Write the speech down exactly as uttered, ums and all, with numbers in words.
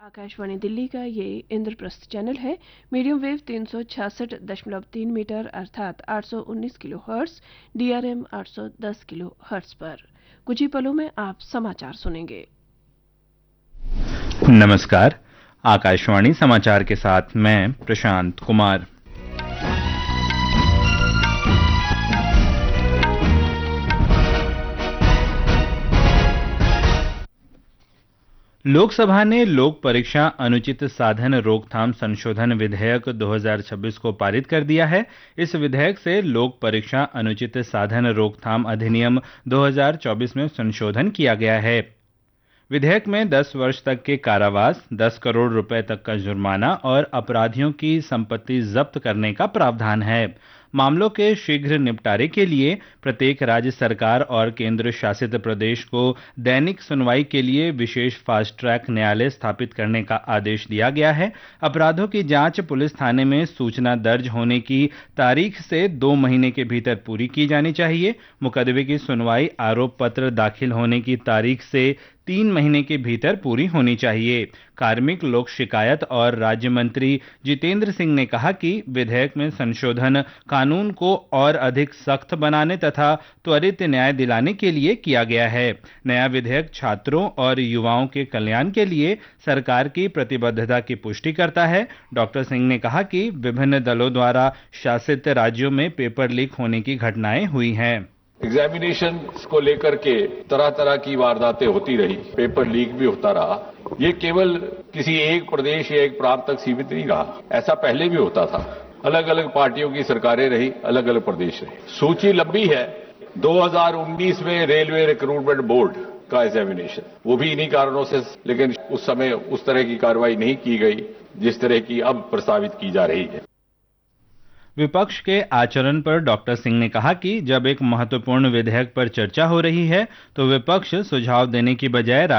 आकाशवाणी दिल्ली का ये इंद्रप्रस्थ चैनल है। मीडियम वेव तीन सौ छियासठ दशमलव तीन मीटर अर्थात आठ सौ उन्नीस किलो हर्ट्स, डीआरएम आठ सौ दस किलो हर्ट्स पर। कुछ ही पलों में आप समाचार सुनेंगे। नमस्कार, आकाशवाणी समाचार के साथ मैं प्रशांत कुमार। लोकसभा ने लोक परीक्षा अनुचित साधन रोकथाम संशोधन विधेयक दो हज़ार छब्बीस को पारित कर दिया है। इस विधेयक से लोक परीक्षा अनुचित साधन रोकथाम अधिनियम दो हज़ार चौबीस में संशोधन किया गया है। विधेयक में दस वर्ष तक के कारावास, दस करोड़ रुपए तक का जुर्माना और अपराधियों की संपत्ति जब्त करने का प्रावधान है। मामलों के शीघ्र निपटारे के लिए प्रत्येक राज्य सरकार और केंद्र शासित प्रदेश को दैनिक सुनवाई के लिए विशेष फास्ट ट्रैक न्यायालय स्थापित करने का आदेश दिया गया है। अपराधों की जांच पुलिस थाने में सूचना दर्ज होने की तारीख से दो महीने के भीतर पूरी की जानी चाहिए। मुकदमे की सुनवाई आरोप पत्र दाखिल होने की तारीख से तीन महीने के भीतर पूरी होनी चाहिए। कार्मिक, लोक शिकायत और राज्य मंत्री जितेंद्र सिंह ने कहा कि विधेयक में संशोधन कानून को और अधिक सख्त बनाने तथा त्वरित न्याय दिलाने के लिए किया गया है। नया विधेयक छात्रों और युवाओं के कल्याण के लिए सरकार की प्रतिबद्धता की पुष्टि करता है। डॉक्टर सिंह ने कहा कि विभिन्न दलों द्वारा शासित राज्यों में पेपर लीक होने की घटनाएं हुई हैं। एग्जामिनेशन को लेकर के तरह तरह की वारदातें होती रही, पेपर लीक भी होता रहा। ये केवल किसी एक प्रदेश या एक प्रांत तक सीमित नहीं रहा, ऐसा पहले भी होता था। अलग अलग पार्टियों की सरकारें रही, अलग अलग प्रदेश रहे। सूची लंबी है। दो हज़ार उन्नीस में रेलवे रिक्रूटमेंट बोर्ड का एग्जामिनेशन, वो भी इन्हीं कारणों से, लेकिन उस समय उस तरह की कार्रवाई नहीं की गई जिस तरह की अब प्रस्तावित की जा रही है। विपक्ष के आचरण पर डॉक्टर सिंह ने कहा कि जब एक महत्वपूर्ण विधेयक पर चर्चा हो रही है तो विपक्ष सुझाव देने की बजाय